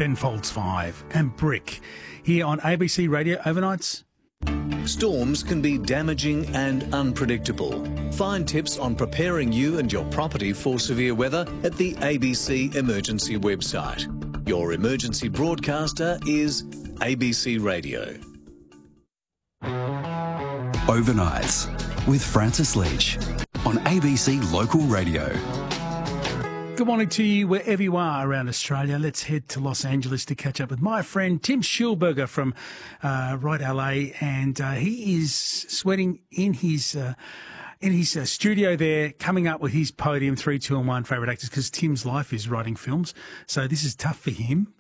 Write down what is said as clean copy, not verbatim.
Ben Folds 5 and Brick here on ABC Radio Overnights. Storms can be damaging and unpredictable. Find tips on preparing you and your property for severe weather at the ABC Emergency website. Your emergency broadcaster is ABC Radio. Overnights with Francis Leach on ABC Local Radio. Good morning to you wherever you are around Australia. Let's head to Los Angeles to catch up with my friend Tim Schulberger from Right LA, and he is sweating in his studio there, coming up with his podium 3, 2 and 1 favourite actors, because Tim's life is writing films, so this is tough for him.